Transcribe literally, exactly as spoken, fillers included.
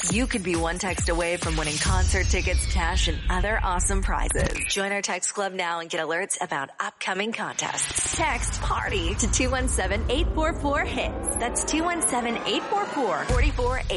You could be one text away from winning concert tickets, cash, and other awesome prizes. Join our text club now and get alerts about upcoming contests. Text PARTY to two one seven, eight four four, HITS. That's two one seven, eight four four, four four eight.